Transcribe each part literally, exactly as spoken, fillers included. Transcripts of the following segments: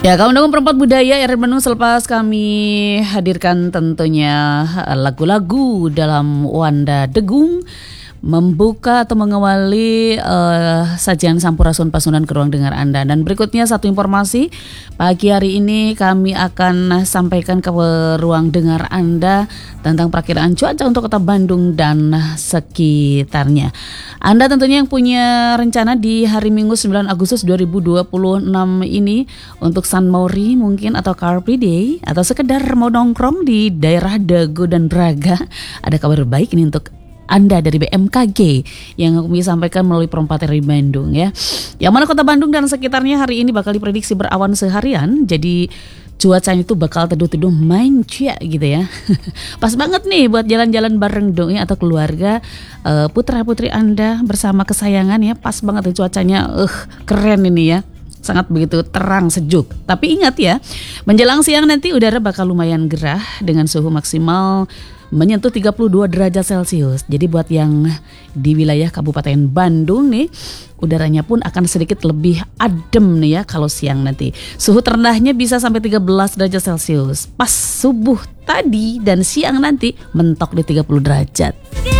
Ya, kaum dukung perempat budaya R R Bandung, selepas kami hadirkan tentunya lagu-lagu dalam Wanda Degung, membuka atau mengawali uh, sajian Sampurasun Pasundan ke ruang dengar Anda. Dan berikutnya satu informasi, pagi hari ini kami akan sampaikan ke ruang dengar Anda tentang perakiraan cuaca untuk kota Bandung dan sekitarnya. Anda tentunya yang punya rencana di hari Minggu sembilan Agustus dua ribu dua puluh enam ini untuk San Mauri mungkin, atau Car Free Day, atau sekedar mau nongkrong di daerah Dago dan Braga, ada kabar baik ini untuk Anda dari B M K G yang kami sampaikan melalui Perempat R R Bandung ya. Yang mana kota Bandung dan sekitarnya hari ini bakal diprediksi berawan seharian, jadi cuacanya itu bakal teduh-teduh manja gitu ya. Pas banget nih buat jalan-jalan bareng dong ya, atau keluarga, uh, putra-putri Anda bersama kesayangan ya. Pas banget nih cuacanya, uh, keren ini ya. Sangat begitu terang, sejuk. Tapi ingat ya, menjelang siang nanti udara bakal lumayan gerah dengan suhu maksimal menyentuh tiga puluh dua derajat Celcius. Jadi buat yang di wilayah Kabupaten Bandung nih, udaranya pun akan sedikit lebih adem nih ya kalau siang nanti. Suhu terendahnya bisa sampai tiga belas derajat Celcius. Pas subuh tadi dan siang nanti mentok di tiga puluh derajat.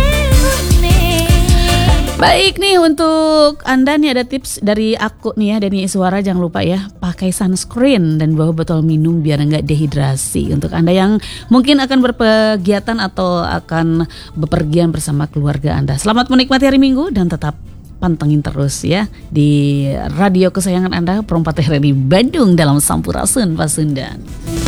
Baik nih, untuk Anda nih ada tips dari aku nih ya, Dani Iswara. Jangan lupa ya, pakai sunscreen dan bawa botol minum biar enggak dehidrasi. Untuk Anda yang mungkin akan berkegiatan atau akan bepergian bersama keluarga Anda, selamat menikmati hari Minggu dan tetap pantengin terus ya di radio kesayangan Anda, Perempat R R Bandung dalam Sampurasun Pasundan.